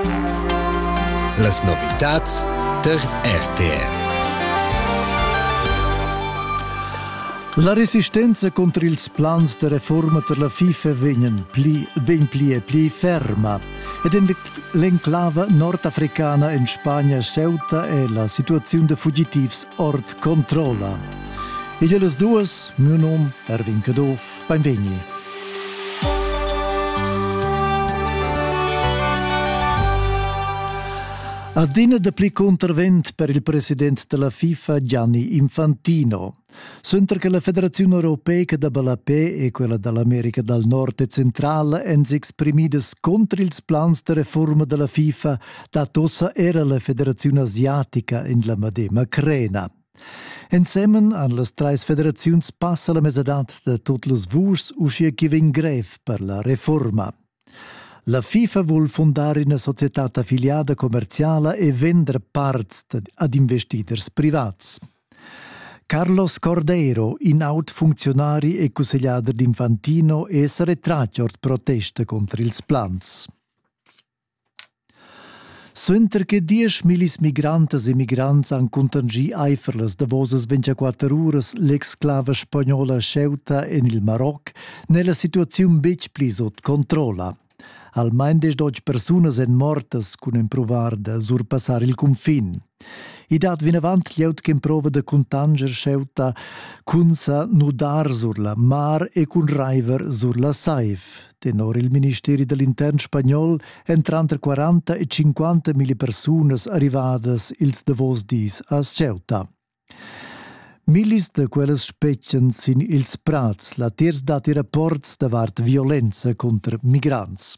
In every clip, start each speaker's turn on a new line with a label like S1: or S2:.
S1: Las novitats der RTR.
S2: La resistenza contro ils plans de reforma per la FIFA ven pli ferma ed in l'enclava nordafricana in Spagna Ceuta e la situazione de fugitivs ord controlla. E le duas, mio nome Erwin Cadov, benvegni. A dina de pli contravent per il presidente della FIFA Gianni Infantino. Suenter che la Federazione Europea da Balapè e quella dall'America del Nord e Centrale ens esprimidas contro ils plans de reforma della FIFA da tossa era la Federazione Asiatica in la medema crena. Insieme alle tre federazioni passa la mesedat de tutte le vurs uscì che vien greve per la reforma. La FIFA vuol fondare una società affiliata commerciale e vendere parts ad investitors privats. Carlos Cordeiro, inaut funzionari e consigliato d'Infantino, es retraccia ord protesta contro ils plans. Suenter che 10.000 migrantes e migrants han contangì eiferles da voses 24 ures l'exclava spagnola Ceuta en il Maroc, nella situazione bec pli sot controlla. Almain des 12 personas en mortas cun improvar da surpassar il confin. I dat vin avant glieut che improva da contanger Ceuta cun sa nudar sur la mar e cun raiver sur la saif. Tenor il Ministeri dell'Intern spagnol entrant 40 e 50 mila personas arrivadas ils davos dis a Ceuta. Milis de quelles spetchen sin ils prats, la tiers dati rapports davart violenza contra migrants.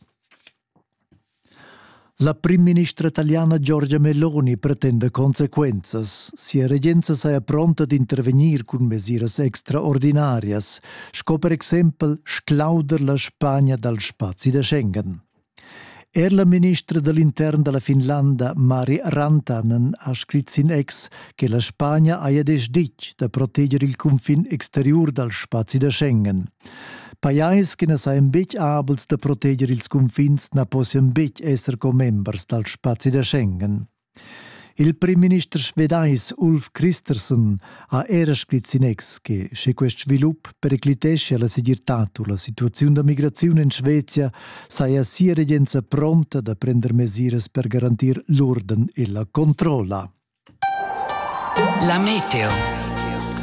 S2: La prim ministra italiana Giorgia Meloni pretende consequenzas. Sia regenza sia pronta ad intervenir con mesiras extraordinarias, sco per exempel sclauder la Spagna dal spazi de Schengen. La ministra dell'Intern della Finlandia, Mari Rantanen, ha scritto in ex che la Spagna ha desdic da proteggere il confine exterior dal spazi de Schengen. Pajais che ne saien bec abels da proteggere ils confins na possian bec esser co-members dal spazi de Schengen. Il prim minister svedais Ulf Kristersson ha era scritto in ex che se quest svilup periclitesce la segirtatu la situazione da migrazione in Svezia saia sia regenza pronta da prender mesures per garantir l'ordine e la controlla.
S1: La meteo.